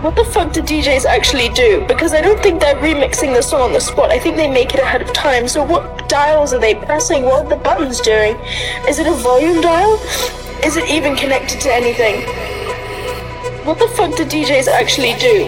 What the fuck do DJs actually do? Because I don't think they're remixing the song on the spot. I think they make it ahead of time. So what dials are they pressing? What are the buttons doing? Is it a volume dial? Is it even connected to anything? What the fuck do DJs actually do?